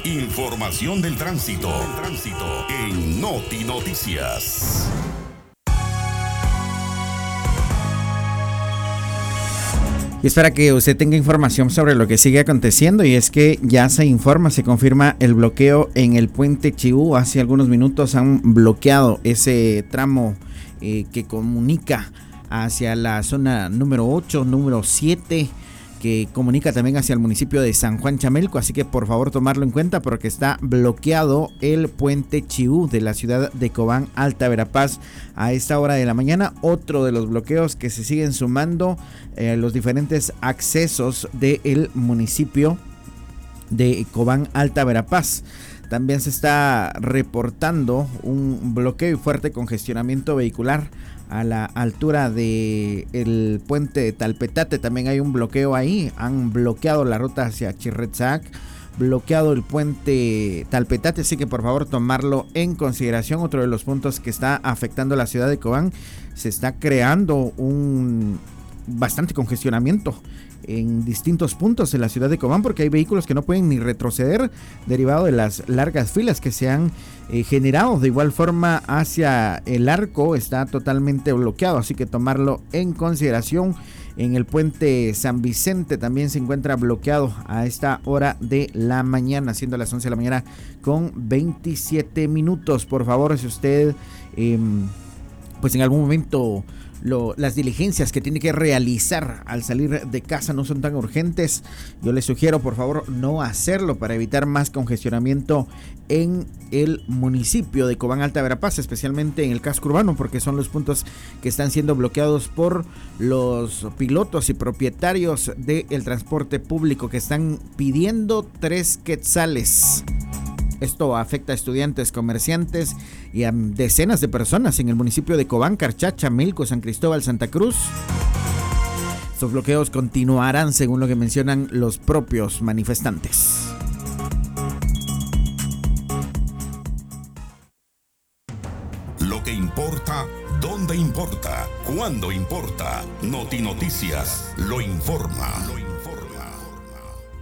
Información del tránsito en Noti Noticias. Y es para que usted tenga información sobre lo que sigue aconteciendo, y es que ya se informa, se confirma el bloqueo en el puente Chibú. Hace algunos minutos han bloqueado ese tramo que comunica hacia la zona número 8, número 7, que comunica también hacia el municipio de San Juan Chamelco, así que por favor tomarlo en cuenta porque está bloqueado el puente Chibú de la ciudad de Cobán, Alta Verapaz, a esta hora de la mañana. Otro de los bloqueos que se siguen sumando los diferentes accesos del municipio de Cobán, Alta Verapaz. También se está reportando un bloqueo y fuerte congestionamiento vehicular a la altura del puente de Talpetate. También hay un bloqueo ahí. Han bloqueado la ruta hacia Chirretzac, bloqueado el puente Talpetate, así que por favor tomarlo en consideración. Otro de los puntos que está afectando a la ciudad de Cobán, se está creando un bastante congestionamiento en distintos puntos de la ciudad de Cobán, porque hay vehículos que no pueden ni retroceder derivado de las largas filas que se han generado. De igual forma, hacia el Arco está totalmente bloqueado, así que tomarlo en consideración. En el puente San Vicente también se encuentra bloqueado a esta hora de la mañana, siendo las 11 de la mañana con 27 minutos. Por favor, si usted pues en algún momento las diligencias que tiene que realizar al salir de casa no son tan urgentes, yo les sugiero por favor no hacerlo para evitar más congestionamiento en el municipio de Cobán, Alta Verapaz, especialmente en el casco urbano, porque son los puntos que están siendo bloqueados por los pilotos y propietarios del transporte público, que están pidiendo 3 quetzales. Esto afecta a estudiantes, comerciantes y a decenas de personas en el municipio de Cobán, Carchá, Chamelco, San Cristóbal, Santa Cruz. Estos bloqueos continuarán según lo que mencionan los propios manifestantes. Lo que importa, dónde importa, cuándo importa. Noti Noticias lo informa.